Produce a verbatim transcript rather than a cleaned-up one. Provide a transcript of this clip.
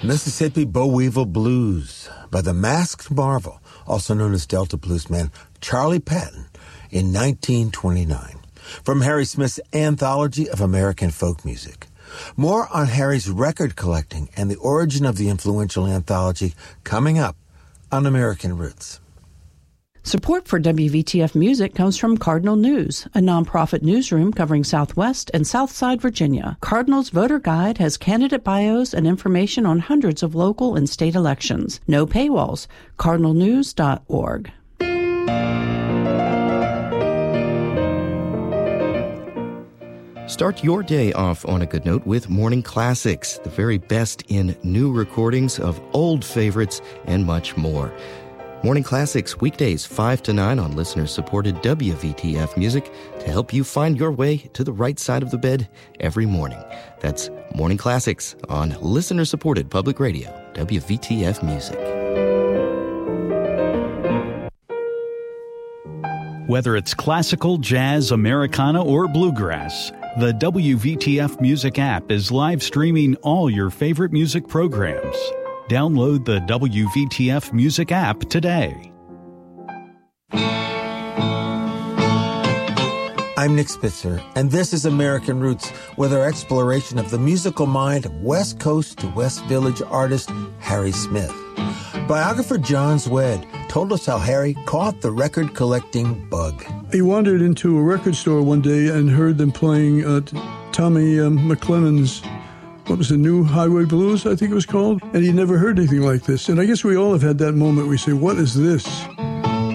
Mississippi Boll Weevil Blues by the Masked Marvel, also known as Delta Bluesman Charlie Patton, in nineteen twenty-nine, from Harry Smith's Anthology of American Folk Music. More on Harry's record collecting and the origin of the influential anthology coming up on American Roots. Support for W V T F Music comes from Cardinal News, a nonprofit newsroom covering Southwest and Southside Virginia. Cardinal's Voter Guide has candidate bios and information on hundreds of local and state elections. No paywalls. cardinal news dot org. Start your day off on a good note with Morning Classics, the very best in new recordings of old favorites and much more. Morning Classics, weekdays five to nine on listener-supported W V T F Music to help you find your way to the right side of the bed every morning. That's Morning Classics on listener-supported public radio, W V T F Music. Whether it's classical, jazz, Americana, or bluegrass, the W V T F Music app is live streaming all your favorite music programs. Download the W V T F Music app today. I'm Nick Spitzer, and this is American Roots, with our exploration of the musical mind of West Coast to West Village artist Harry Smith. Biographer John Zwed told us how Harry caught the record-collecting bug. He wandered into a record store one day and heard them playing uh, Tommy um, McLennan's, what was it, New Highway Blues, I think it was called? And he'd never heard anything like this. And I guess we all have had that moment where we say, what is this?